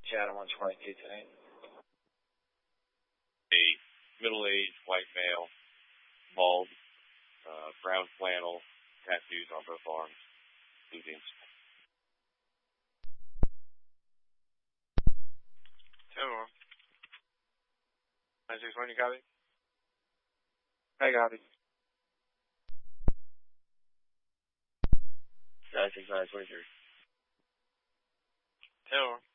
Chatham 122 today. A middle-aged white male, bald, brown flannel, tattoos on both arms, blue jeans. 10-1. 961, you copy? I got it. 969, 23. 10-1.